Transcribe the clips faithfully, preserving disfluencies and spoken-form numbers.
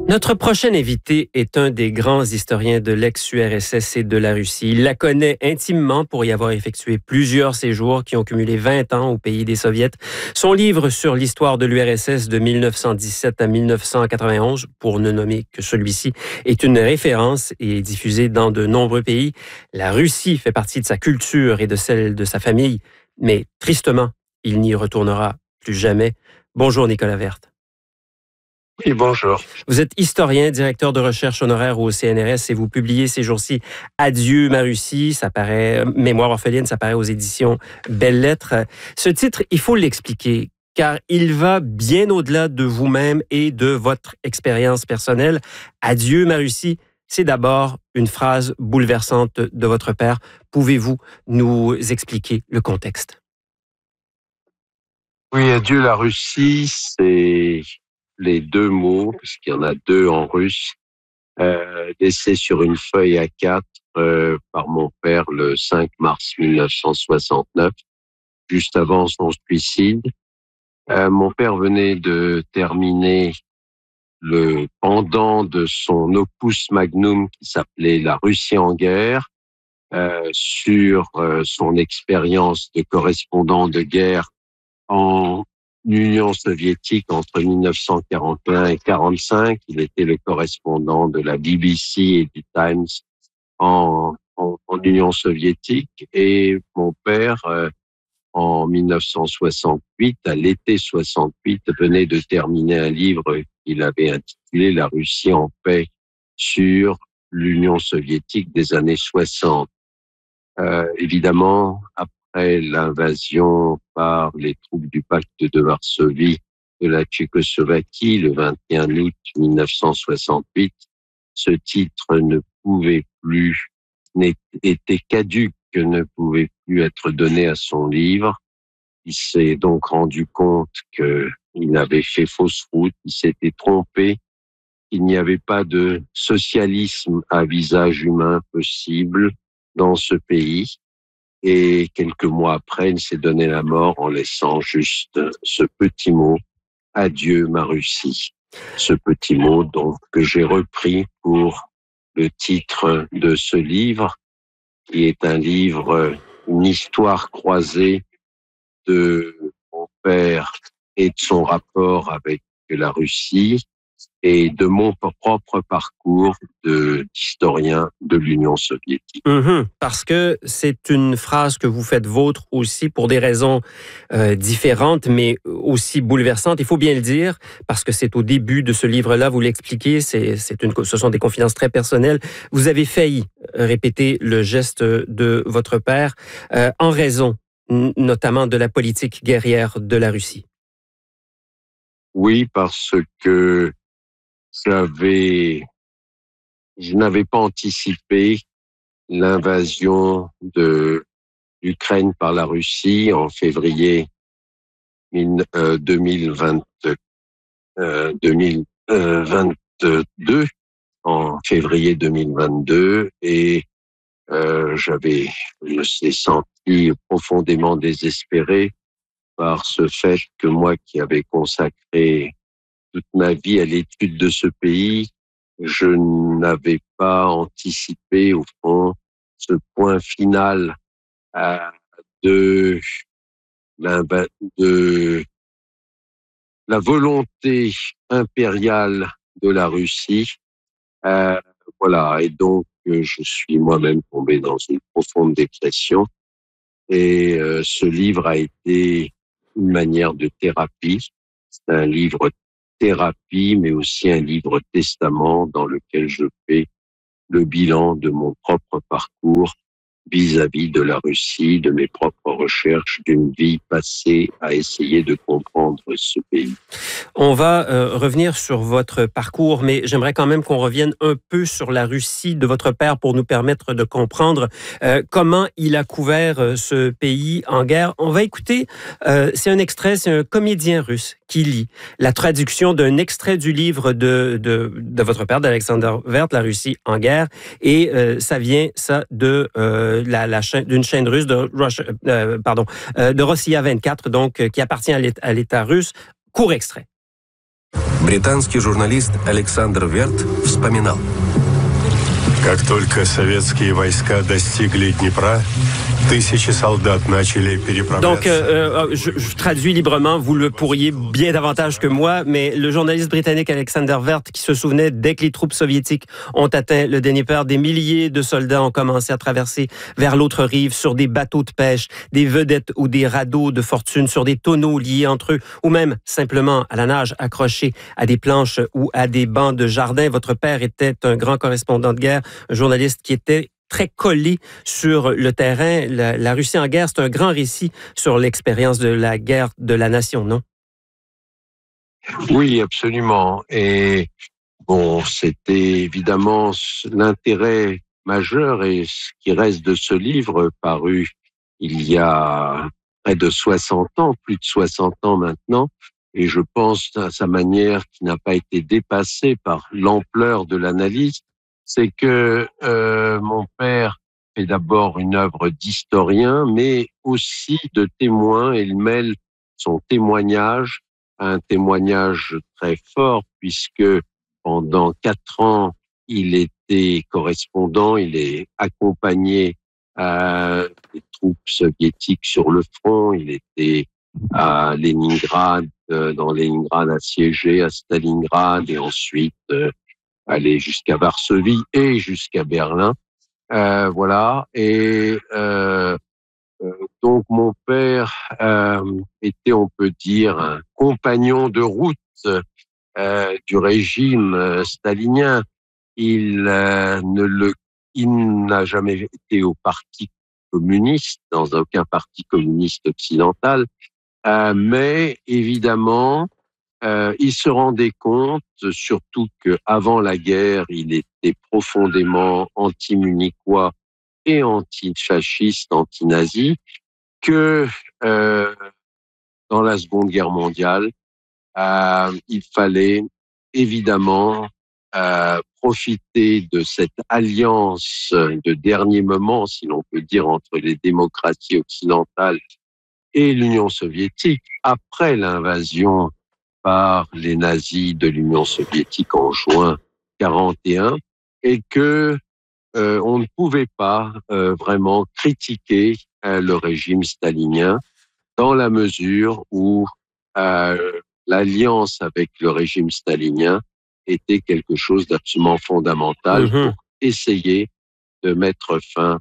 Notre prochain invité est un des grands historiens de l'ex-U R S S et de la Russie. Il la connaît intimement pour y avoir effectué plusieurs séjours qui ont cumulé vingt ans au pays des Soviets. Son livre sur l'histoire de l'U R S S de mille neuf cent dix-sept à mille neuf cent quatre-vingt-onze, pour ne nommer que celui-ci, est une référence et est diffusé dans de nombreux pays. La Russie fait partie de sa culture et de celle de sa famille, mais tristement, il n'y retournera plus jamais. Bonjour Nicolas Werth. Oui, bonjour. Vous êtes historien, directeur de recherche honoraire au C N R S et vous publiez ces jours-ci Adieu ma Russie, ça paraît, Mémoire orpheline, ça paraît aux éditions Belles Lettres. Ce titre, il faut l'expliquer, car il va bien au-delà de vous-même et de votre expérience personnelle. Adieu ma Russie, c'est d'abord une phrase bouleversante de votre père. Pouvez-vous nous expliquer le contexte? Oui, Adieu la Russie, c'est les deux mots, parce qu'il y en a deux en russe, euh, laissés sur une feuille A quatre euh, par mon père le cinq mars mille neuf cent soixante-neuf, juste avant son suicide. Euh, mon père venait de terminer le pendant de son opus magnum qui s'appelait La Russie en guerre, euh, sur euh, son expérience de correspondant de guerre en Union soviétique entre mille neuf cent quarante et un et quarante-cinq. Il était le correspondant de la B B C et du Times en, en, en Union soviétique. Et mon père, euh, en mille neuf cent soixante-huit, à l'été soixante-huit, venait de terminer un livre qu'il avait intitulé La Russie en paix sur l'Union soviétique des années soixante. Euh, évidemment, après Après l'invasion par les troupes du pacte de Varsovie de la Tchécoslovaquie le vingt et un août mille neuf cent soixante-huit, ce titre ne pouvait plus, était caduc, ne pouvait plus être donné à son livre. Il s'est donc rendu compte qu'il avait fait fausse route, il s'était trompé, qu'il n'y avait pas de socialisme à visage humain possible dans ce pays. Et quelques mois après, il s'est donné la mort en laissant juste ce petit mot « Adieu ma Russie ». Ce petit mot donc que j'ai repris pour le titre de ce livre, qui est un livre, une histoire croisée de mon père et de son rapport avec la Russie, et de mon propre parcours de, d'historien de l'Union soviétique. Mmh, parce que c'est une phrase que vous faites vôtre aussi pour des raisons euh, différentes, mais aussi bouleversantes. Il faut bien le dire, parce que c'est au début de ce livre-là, vous l'expliquez, c'est, c'est une, ce sont des confidences très personnelles. Vous avez failli répéter le geste de votre père euh, en raison notamment de la politique guerrière de la Russie. Oui, parce que J'avais, je n'avais pas anticipé l'invasion de l'Ukraine par la Russie en février deux mille vingt, euh, deux mille vingt-deux, en février deux mille vingt-deux, et euh, j'avais, je me suis senti profondément désespéré par ce fait que moi qui avais consacré toute ma vie à l'étude de ce pays, je n'avais pas anticipé, au fond, ce point final euh, de, de la volonté impériale de la Russie. Euh, voilà, et donc je suis moi-même tombé dans une profonde dépression. Et euh, ce livre a été une manière de thérapie. C'est un livre thérapie, mais aussi un livre testament dans lequel je fais le bilan de mon propre parcours vis-à-vis de la Russie, de mes propres recherches, d'une vie passée à essayer de comprendre ce pays. On va euh, revenir sur votre parcours, mais j'aimerais quand même qu'on revienne un peu sur la Russie de votre père pour nous permettre de comprendre euh, comment il a couvert euh, ce pays en guerre. On va écouter, euh, c'est un extrait, c'est un comédien russe qui lit la traduction d'un extrait du livre de, de, de votre père, d'Alexander Werth, La Russie en guerre, et euh, ça vient, ça, de... Euh, La, la chaîne, d'une chaîne russe de, Russia, euh, pardon, euh, de Rossiya vingt-quatre, donc, euh, qui appartient à l'État, à l'État russe. Court extrait. Британский журналист Александр Верт вспоминал. Как только советские войска достигли Днепра, tысячи солдат начали переправляться. Donc, euh, je, je traduis librement, vous le pourriez bien davantage que moi, mais le journaliste britannique Alexander Werth, qui se souvenait, dès que les troupes soviétiques ont atteint le Dnieper, des milliers de soldats ont commencé à traverser vers l'autre rive sur des bateaux de pêche, des vedettes ou des radeaux de fortune, sur des tonneaux liés entre eux, ou même simplement à la nage, accrochés à des planches ou à des bancs de jardin. Votre père était un grand correspondant de guerre, un journaliste qui était très collé sur le terrain. La, la Russie en guerre, c'est un grand récit sur l'expérience de la guerre de la nation, non? Oui, absolument. Et bon, c'était évidemment l'intérêt majeur et ce qui reste de ce livre paru il y a près de soixante ans, plus de soixante ans maintenant. Et je pense à sa manière qui n'a pas été dépassée par l'ampleur de l'analyse. C'est que euh, mon père fait d'abord une œuvre d'historien, mais aussi de témoin. Il mêle son témoignage à un témoignage très fort, puisque pendant quatre ans, il était correspondant, il est accompagné euh, des troupes soviétiques sur le front, il était à Leningrad, euh, dans Leningrad assiégé, à Stalingrad, et ensuite... Euh, aller jusqu'à Varsovie et jusqu'à Berlin, euh, voilà. Et euh, euh, donc mon père euh, était, on peut dire, un compagnon de route euh, du régime euh, stalinien. Il euh, ne le, il n'a jamais été au parti communiste, dans aucun parti communiste occidental, euh, mais évidemment. Euh, il se rendait compte, surtout qu'avant la guerre, il était profondément anti-munichois et anti-fasciste, anti-nazi, que euh, dans la Seconde Guerre mondiale, euh, il fallait évidemment euh, profiter de cette alliance de dernier moment, si l'on peut dire, entre les démocraties occidentales et l'Union soviétique, après l'invasion par les nazis de l'Union soviétique en juin quarante et un, et que euh, on ne pouvait pas euh, vraiment critiquer euh, le régime stalinien dans la mesure où euh, l'alliance avec le régime stalinien était quelque chose d'absolument fondamental Mm-hmm. pour essayer de mettre fin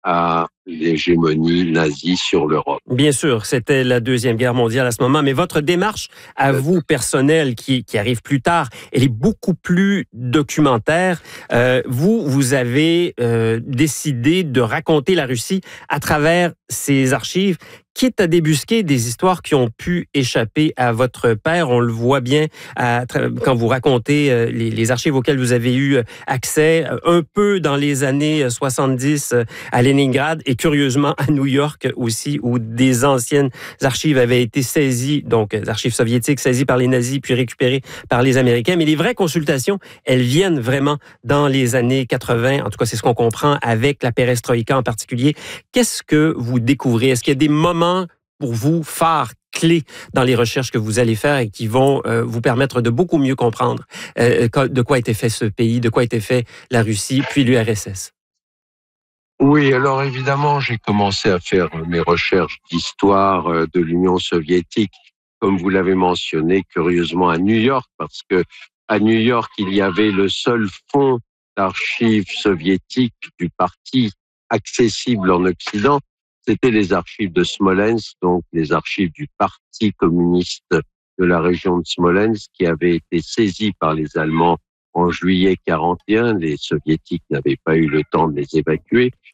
à l'hégémonie nazie sur l'Europe. Bien sûr, c'était la Deuxième Guerre mondiale à ce moment, mais votre démarche à vous, personnelle, qui, qui arrive plus tard, elle est beaucoup plus documentaire. Euh, vous, vous avez euh, décidé de raconter la Russie à travers ces archives, quitte à débusquer des histoires qui ont pu échapper à votre père. On le voit bien à, quand vous racontez euh, les, les archives auxquelles vous avez eu accès, un peu dans les années soixante-dix à Leningrad et curieusement à New York aussi, où des anciennes archives avaient été saisies, donc des archives soviétiques saisies par les nazis puis récupérées par les Américains. Mais les vraies consultations, elles viennent vraiment dans les années quatre-vingt. En tout cas, c'est ce qu'on comprend avec la perestroïka en particulier. Qu'est-ce que vous découvrez? Est-ce qu'il y a des moments pour vous phares, clés dans les recherches que vous allez faire et qui vont euh, vous permettre de beaucoup mieux comprendre euh, de quoi était fait ce pays, de quoi était fait la Russie, puis l'U R S S? Oui, alors évidemment, j'ai commencé à faire mes recherches d'histoire de l'Union soviétique, comme vous l'avez mentionné, curieusement à New York, parce que à New York, il y avait le seul fonds d'archives soviétiques du parti accessible en Occident. C'était les archives de Smolensk, donc les archives du Parti communiste de la région de Smolensk, qui avaient été saisies par les Allemands en juillet quarante et un. Les Soviétiques n'avaient pas eu le temps de les évacuer.